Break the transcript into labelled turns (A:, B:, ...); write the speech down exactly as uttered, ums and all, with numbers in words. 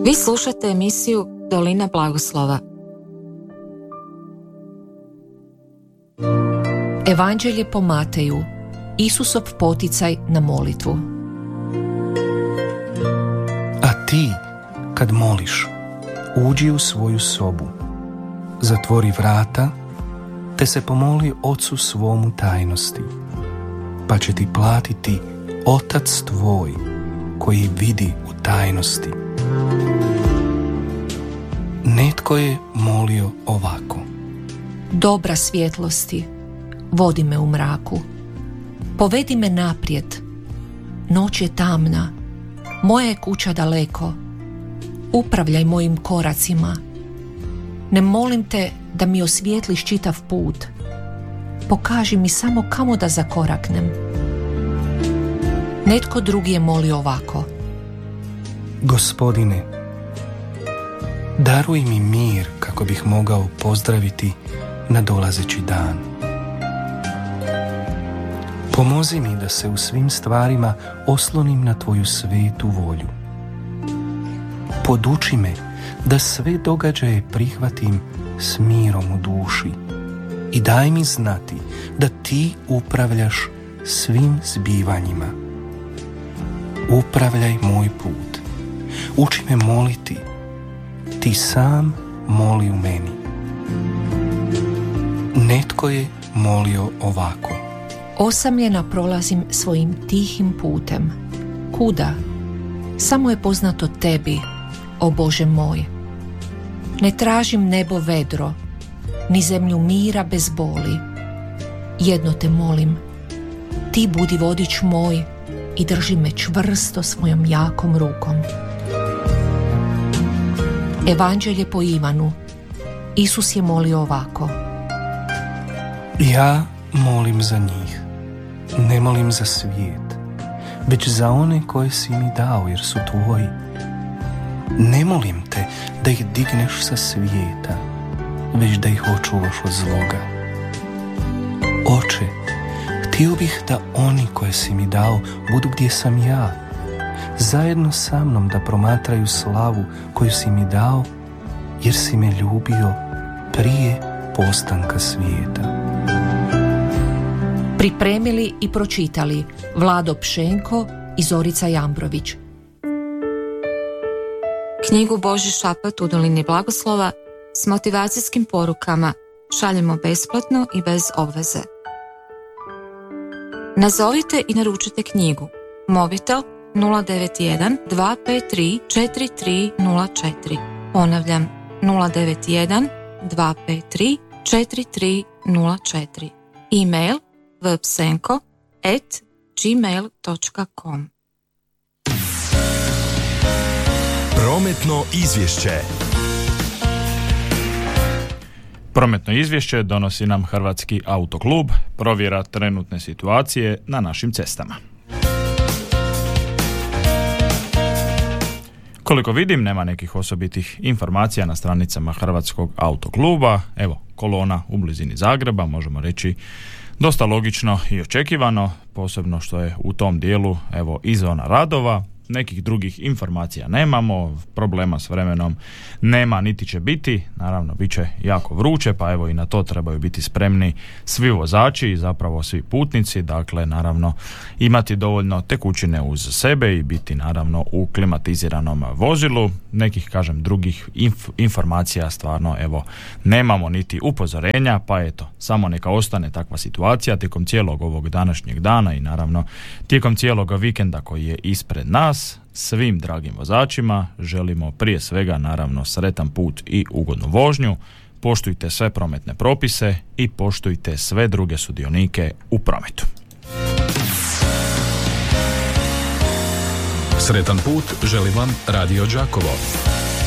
A: Vi slušate emisiju Dolina blagoslova.
B: Evanđelje po Mateju. Isusov poticaj na molitvu.
C: A ti, kad moliš, uđi u svoju sobu, zatvori vrata, te se pomoli Ocu svomu tajnosti, pa će ti platiti Otac tvoj, koji vidi u tajnosti. Netko je molio ovako:
B: Dobra svjetlosti, vodi me u mraku, povedi me naprijed, noć je tamna, moja je kuća daleko, upravljaj mojim koracima, ne molim te da mi osvijetliš čitav put, pokaži mi samo kamo da zakoraknem. Netko drugi je molio ovako:
C: Gospodine, daruj mi mir kako bih mogao pozdraviti nadolazeći dan. Pomozi mi da se u svim stvarima oslonim na tvoju svetu volju. Poduči me da sve događaje prihvatim s mirom u duši i daj mi znati da ti upravljaš svim zbivanjima. Upravljaj moj put. Uči me moliti. Ti sam moli u meni. Netko je molio ovako:
B: Osamljena prolazim svojim tihim putem. Kuda? Samo je poznato tebi, o Bože moj. Ne tražim nebo vedro, ni zemlju mira bez boli. Jedno te molim, ti budi vodič moj i drži me čvrsto svojom jakom rukom. Evanđelje po Ivanu. Isus je molio ovako:
C: Ja molim za njih, ne molim za svijet, već za one koje si mi dao jer su tvoji. Ne molim te da ih digneš sa svijeta, već da ih očuvaš od zloga. Oče, htio bih da oni koje si mi dao budu gdje sam ja, zajedno sa mnom da promatraju slavu koju si mi dao, jer si me ljubio prije postanka svijeta.
B: Pripremili i pročitali Vlado Pšenko i Zorica Jambrović.
A: Knjigu Božji šapat u Dolini blagoslova s motivacijskim porukama šaljemo besplatno i bez obveze. Nazovite i naručite knjigu. Mobitel nula devet jedan dva pet tri četiri tri nula četiri. Ponavljam, nula devet jedan dva pet tri četiri tri nula četiri. E-mail v psenko at gmail dot com.
D: Prometno izvješće.
E: Prometno izvješće donosi nam Hrvatski autoklub, provjera trenutne situacije na našim cestama. Koliko vidim, nema nekih osobitih informacija na stranicama Hrvatskog autokluba. Evo, kolona u blizini Zagreba, možemo reći dosta logično i očekivano, posebno što je u tom dijelu evo i zona radova. Nekih drugih informacija nemamo, problema s vremenom nema niti će biti, naravno bit će jako vruće, pa evo i na to trebaju biti spremni svi vozači i zapravo svi putnici, dakle naravno imati dovoljno tekućine uz sebe i biti naravno u klimatiziranom vozilu. Nekih, kažem, drugih inf- informacija stvarno evo nemamo niti upozorenja, pa eto, samo neka ostane takva situacija tijekom cijelog ovog današnjeg dana i naravno tijekom cijelog vikenda koji je ispred nas. Svim dragim vozačima želimo prije svega naravno sretan put i ugodnu vožnju. Poštujte sve prometne propise i poštujte sve druge sudionike u prometu.
D: Sretan put želi vam Radio Đakovo.